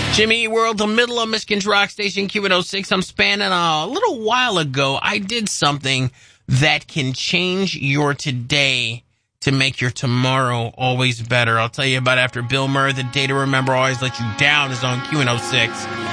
Jimmy World, the middle of Michigan's rock station, Q106. I'm spanning a little while ago. I did something that can change your today to make your tomorrow always better. I'll tell you about it after Bill Murray. The Day to Remember Always Let You Down is on Q106.